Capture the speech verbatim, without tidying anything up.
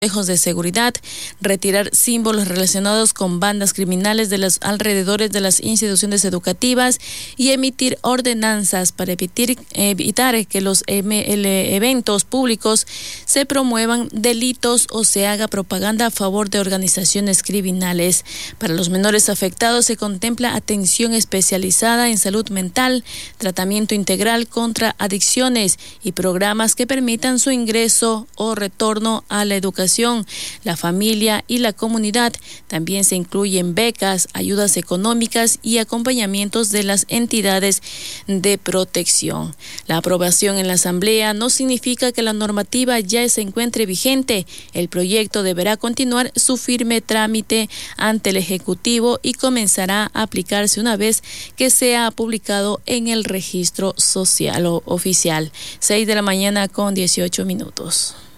consejos de seguridad, retirar símbolos relacionados con bandas criminales de los alrededores de las instituciones educativas y emitir ordenanzas para evitar, evitar que los eventos públicos se promuevan delitos o se haga propaganda a favor de organizaciones criminales. Para los menores afectados se contempla atención especializada en salud mental, tratamiento integral contra adicciones y programas que permitan su ingreso o retorno a la educación, la familia y la comunidad. También se incluyen becas, ayudas económicas y acompañamientos de las entidades de protección. La aprobación en la Asamblea no significa que la normativa ya se encuentre vigente. El proyecto deberá continuar su firme trámite ante el Ejecutivo y comenzará a aplicarse una vez que sea publicado en el registro social o oficial. seis de la mañana con dieciocho minutos.